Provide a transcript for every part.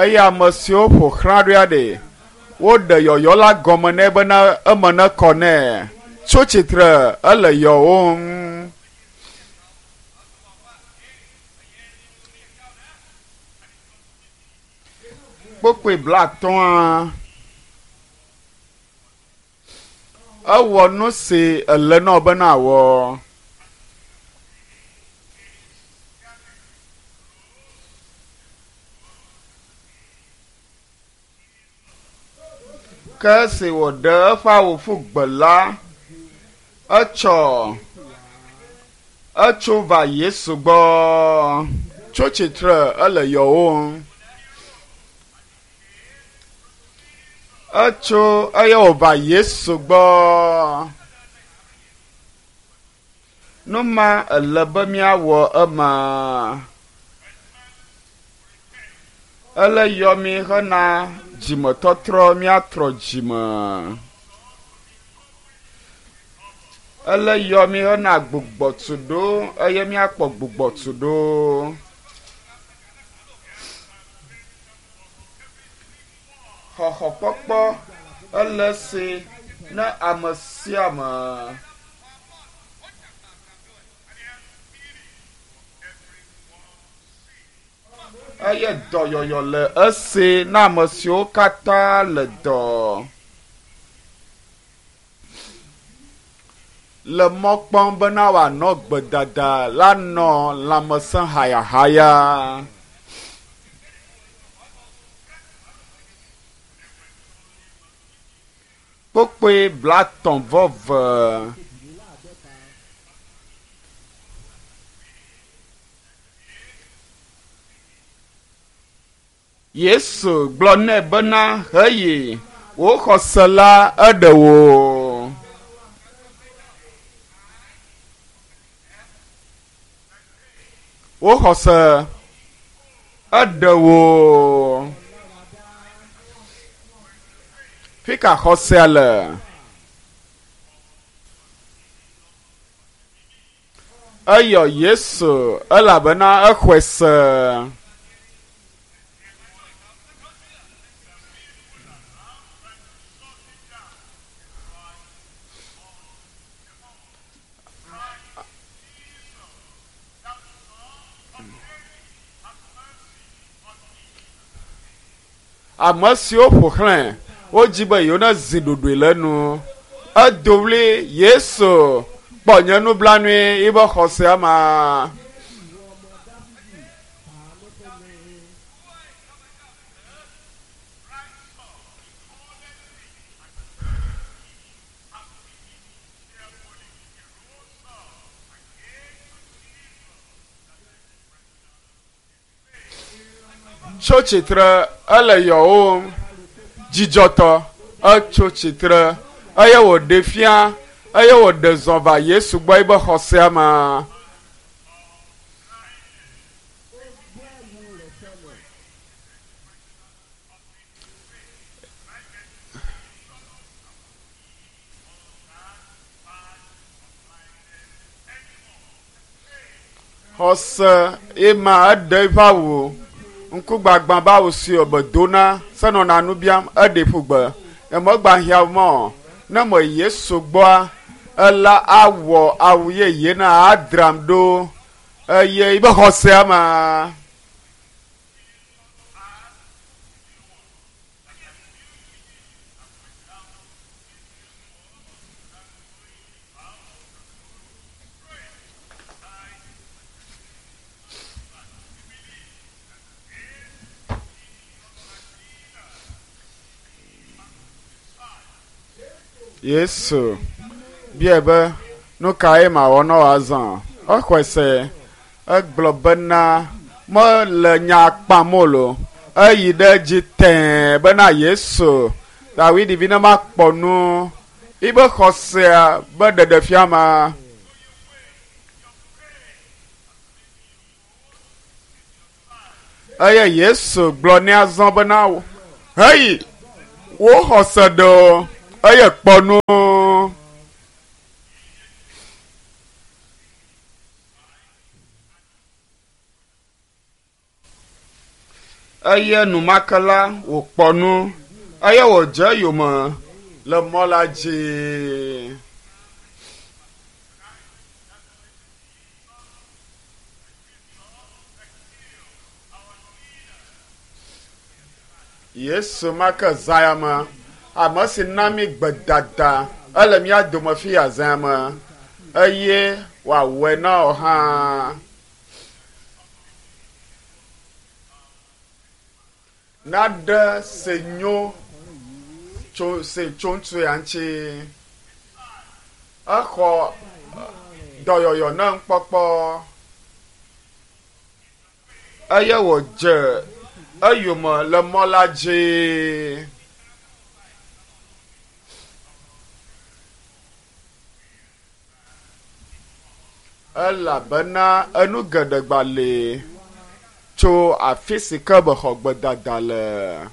eye ame siwo ƒo xlã ɖoa ɖe woɖe yɔyɔ la gɔme nɛ bena eme ne kɔ nɛ tso tsitre ele yɔwòm. Kpokpoe blatɔ̃a ewɔ nu si ele nɔ bena wɔ. Ke esi wòɖe eƒe awu ƒu gbe la, etso va Yesu gbɔ tso tsitre ele yɔwòm. Etso eye wòva Yesu gbɔ. Numa ele be míawɔ ema. Ele yɔ mi hena dzimetɔtrɔ míatrɔ dzime. Ele yɔ mi hena gbugbɔtu ɖo eye míakpɔ gbugbɔtu ɖo. Xɔxɔkpɔkpɔ ele si ne ame sia ame. Eye dɔyɔyɔ le esi na ame siwo katã le dɔ. Le mɔ kpɔm bena wòanɔ gbedada la nɔ lãmesẽ hayahaya. Kpokpoe blatɔ̃ vɔ ve. Yesu gblɔ nɛ bena heyi wò xɔse la eɖe wò. Wò xɔse eɖe wò. Fika xɔsea le. Eyɔ Yesu elabena exɔe se. Ame siwo ƒo xlãe wodzi be yewo ne zi ɖoɖoe le nu. Edo wli Yesu kpɔ nye nublanui yibe xɔsea ma. Tso tsitre ele yɔwòm dzidzɔtɔ etso tsitre eye wòɖe fia eye wòɖe zɔ va Yesu gbɔ yibe xɔsea ma. Xɔse ema eɖe eƒe awu. Ŋkugbagba bawo si o be dona senɔna nu biam eɖe ƒugbe emegba hiã mɔ ne me Yesu gbɔa ela awɔ awu yeye na adram ɖo eye yibe xɔsea ma. Yesu bia be nu ka ye ma wɔ ne wòazɔ. Exɔe se egblɔ bena mele nya kpam o lo. Eyi ɖe dzi tẽe bena Yesu David vi ne ma kpɔ nu yibe xɔsea be ɖeɖefia ma. Eye Yesu gblɔ ne azɔ bena heyi wò xɔse ɖe o. Eye kpɔ nu. eye numakela wòkpɔ nu eye wòdze yome le mɔ la dzi. Yesu make zaya me ame si na mi gbedada ele mía dome fi ya zaya me eye wòawɔe na wò hã. Naɖe se nyo se tso ŋutsu ya ŋuti exɔ dɔyɔyɔ ne ŋukpɔkpɔ eye wòdze eyome le mɔ la dzi. Elabena enu geɖe gba li tso afi si ke be xɔ gbedada le.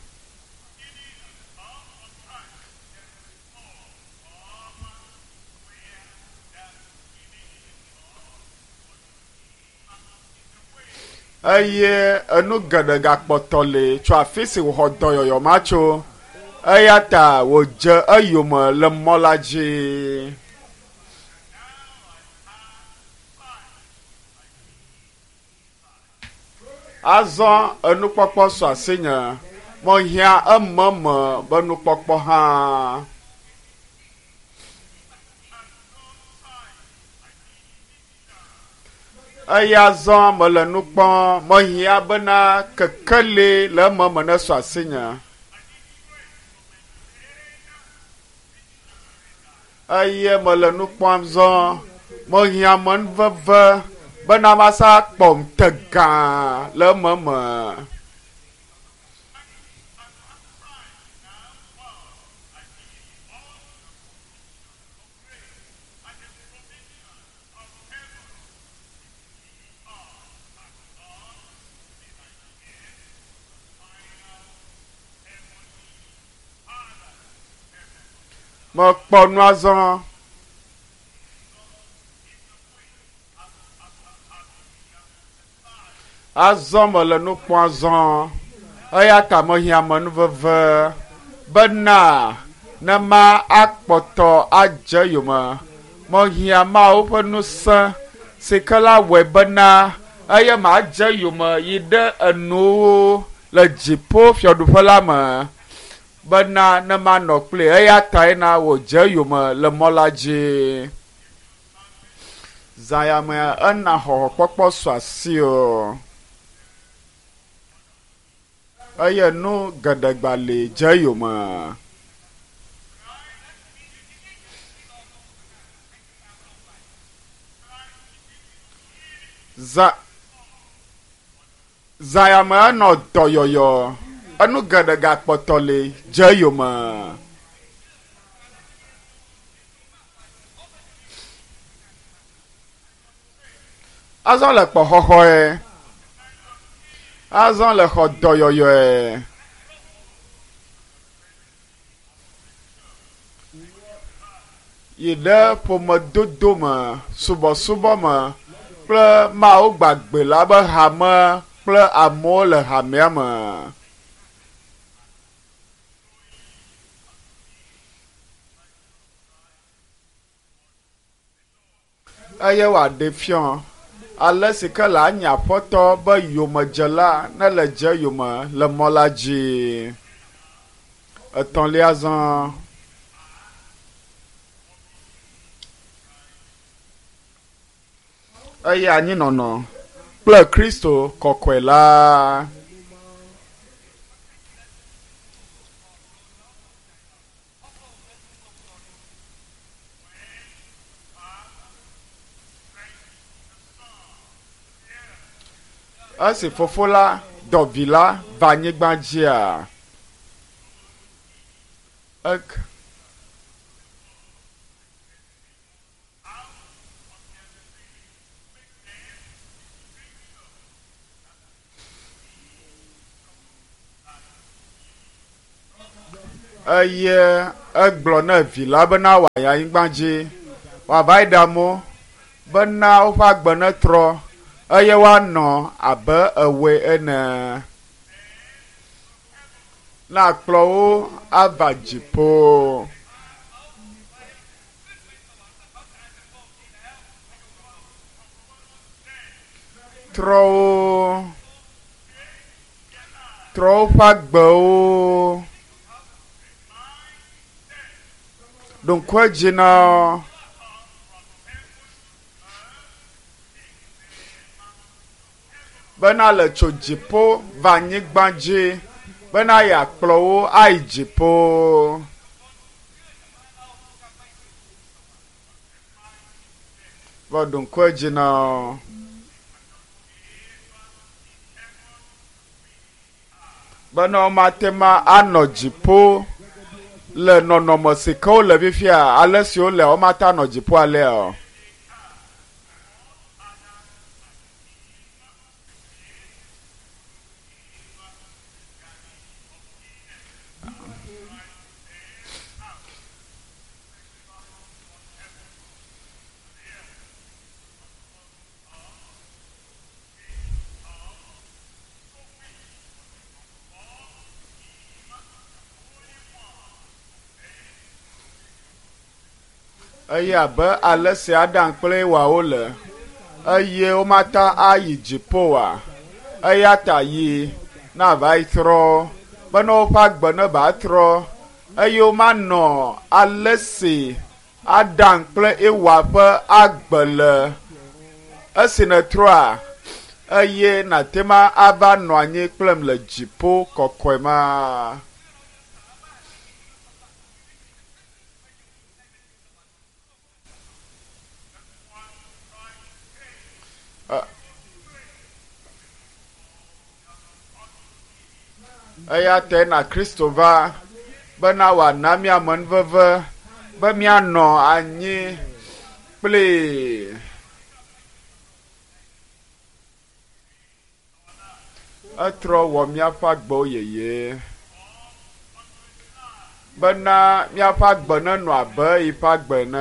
Eye enu geɖe gakpɔtɔ li tso afi si wòxɔ dɔyɔyɔ ma tso eya ta wòdze eyome le mɔ la dzi. Azɔ enukpɔkpɔ sɔ asinye mɔhia ememe be nukpɔkpɔ hã. Eya zɔ mele nu kpɔm mehia bena kekeli le ememe ne sɔ asinye. Eye mele nu kpɔm zɔ mehia menu veve bena masa kpɔm te gã le ememe. Mekpɔ nu azɔ azɔ mele nu kpɔm azɔ eya ta mehia me nu veve bena ne ma akpɔtɔ adze yome mehia mawo ƒe ŋusẽ si ke la wɔe bena eye ma adze yome yi ɖe enuwo le dziƒo fiaɖuƒe la me bena ne ma nɔ kpli eya ta yina wòdze yome le mɔ la dzi. Zãyame ena xɔxɔ kpɔkpɔ sɔ asi o. Eye nu geɖe gba li dze yome. Zãyame enɔ dɔyɔyɔ enu geɖe gakpɔtɔ li dze yome. Azɔ le kpɔxɔxɔe azɔ le xɔ dɔyɔyɔe. Yi ɖe ƒomedodo me subɔsubɔ me kple mawo gbagbe la be hame kple amewo le hamea me. Eye wòaɖe fiɔ ale si ke le anya ƒɔtɔ be yomedzela ne le dze yome le mɔ la dzi. Etɔ̃lia zɔ eye anyinɔnɔ kple Kristo kɔkɔe la. Esi fofo la dɔvi la va anyigba dzia eye egblɔ na vi la bena wòayi anyigba dzi wòava yi ɖe amewo bena woƒe agbe netrɔ eye woanɔ abe ewoe ene. na kplɔ wo ava dziƒo. Trɔ woƒe agbewo ɖo ŋkue dzi na bena le tso dziƒo va anyigba dzi bena yeakplɔ wo ayi dziƒo. Va ɖo ŋkue dzi na bena womate ma anɔ dziƒo le nɔnɔme si ke wole fifia ale si wole womate anɔ dziƒo alea o. Eye abe ale si Adam kple Ewawo le eye womata ayi dziƒo wa eya ta yi na va yi trɔ bena woƒe agbe ne ba trɔ eye womanɔ ale si Adam kple Ewa ƒe agbe le esi ne trɔa eye nate ma ava nɔ anyi kplem le dziƒo kɔkɔe ma. Eya te na Kristo va bena wòana míame nuveve be míanɔ anyi kple etrɔ wɔ míaƒe agbewo yeye bena míaƒe agbe nenɔ abe yiƒe agbe ene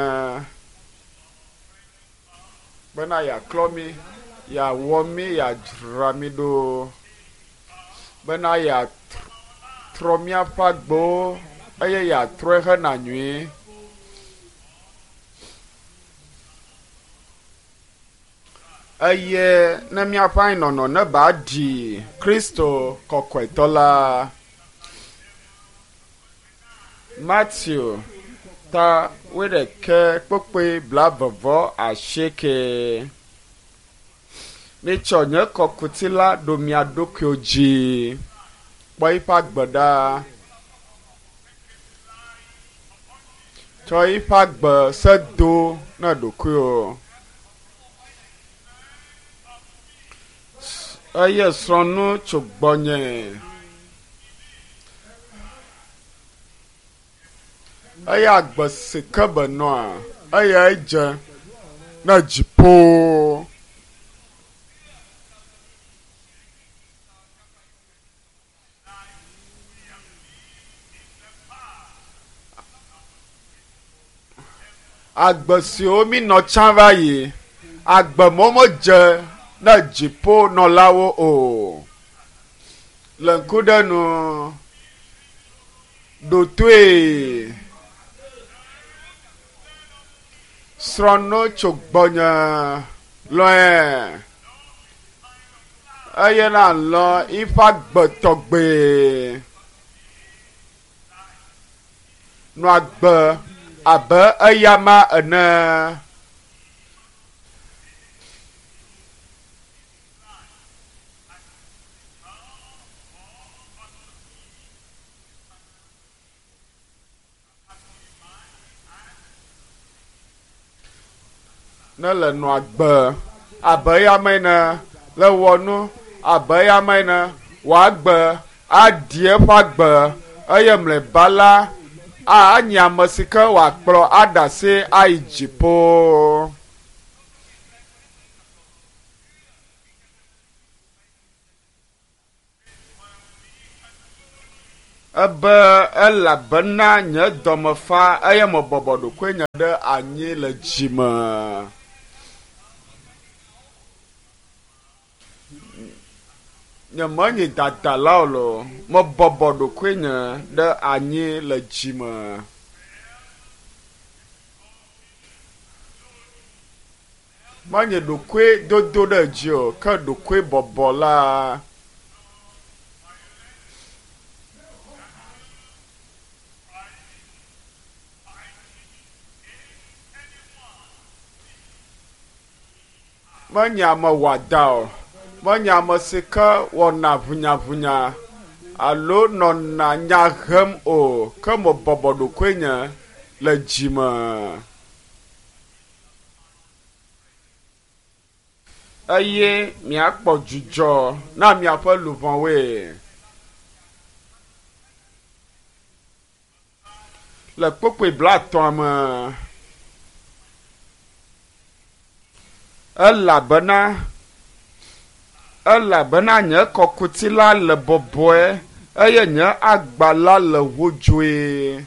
bena yeaklɔ mí yeawɔ mí yeadzra mí ɖo bena yeatrɔ míaƒe agbewo eye yeatrɔe hena nyui. Eye ne míaƒe anyinɔnɔ ne ba ɖi Kristo kɔkɔetɔ la. Matthew ta 19:90. Mitsɔ nye kɔkuti la ɖo mia ɖokuiwo dzi kpɔ yiƒe agbe ɖa. Tsɔ yiƒe agbe se do na ɖokuiwo. Eye srɔ̃nu tso gbɔnye. Eye agbe si ke benɔa eye edze na dziƒo. Agbe siwo mi nɔ tsã va yi agbe mɔmɔ dze na dziƒo nɔlawo o. Le ŋkuɖenu ɖotoe srɔ̃nu tso gbɔnye lɔe eye na lɔ iƒe agbe tɔgbe nɔ agbe abe eyama ene. Ne le nɔ agbe abe eyama ene le wɔnu abe eyama ene wòagbe aɖi eƒe agbe eye mlɔeba la anye ame si ke wòakplɔ aɖe asi ayi dziƒo. Ebe elabena nye dɔme fa eye mebɔbɔ ɖokui nye ɖe anyi le dzime. nye menyi dadalawo lo mebɔbɔ ɖokui nye ɖe anyi le dzime. Menyi ɖokui dodo ɖe dzi o ke ɖokui bɔbɔ la. Menyi ame wɔada o. Menye ame si ke wɔna ʋunyaʋunya alo nɔna nya hem o ke me bɔbɔ ɖokui nye le dzime. Eye miakpɔ dzudzɔ na miaƒe luvɔwoe. Le kpokpoe blatɔa me elabena nye kɔkuti la le bɔbɔe eye nye agba la le wodzoe.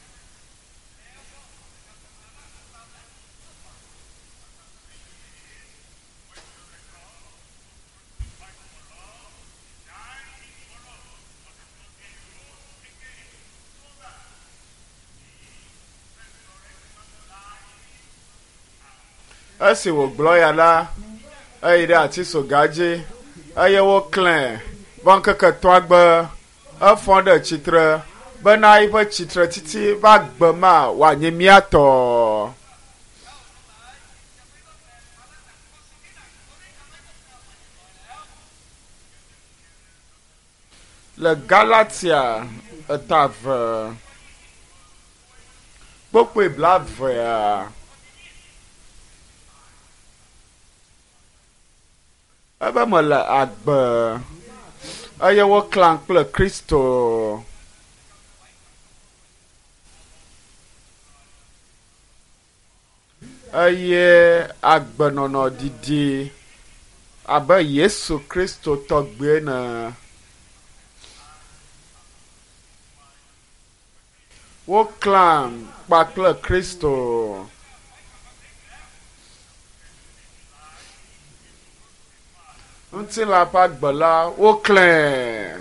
Esi wògblɔ ya la eyi ɖe atisoga dzi eye woklẽ be ŋkeke tɔa gbe efɔ ɖe tsitre bena yiƒe tsitre titi va gbe ma wòanyi míatɔ. Le Galatia eta ve kpokpoe blavea ebe me le agbe eye woklãm kple Kristo. Eye agbenɔnɔ ɖiɖi abe Yesu Kristo tɔgbe ene. Woklãm kpakple Kristo. Ŋutilã ƒe agbe la woklẽ.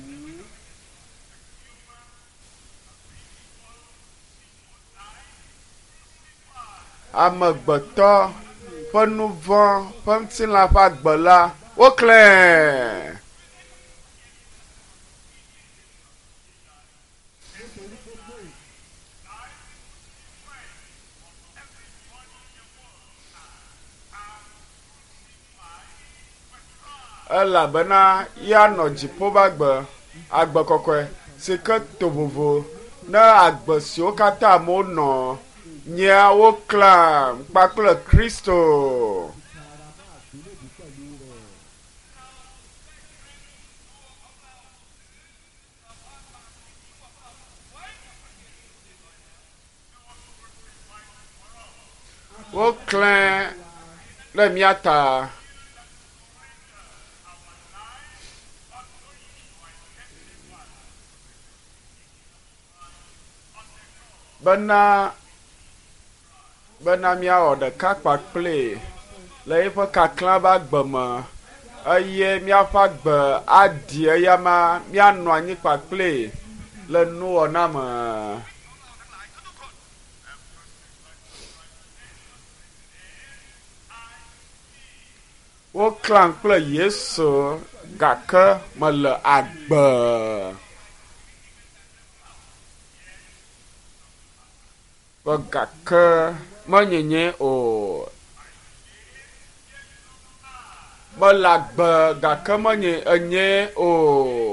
Amegbetɔ ƒe nuvɔ ƒe ŋutilã ƒe agbe la woklẽ. Elabena ya nɔ dziƒo ƒe agbe kɔkɔe si ke to vovo ne agbe siwo katã amewo nɔ nyea woklãm kpakple Kristo. Woklẽ ɖe mía ta. Bena míawɔ ɖeka kpakplee le yiƒe kaklã ƒe agbe me eye míaƒe agbe aɖi eyama míanɔ anyi kpakplee le nuwɔna me. Woklãm kple Yesu gake mele agbe. Gake menyenye o. Mele agbe gake menye enye o.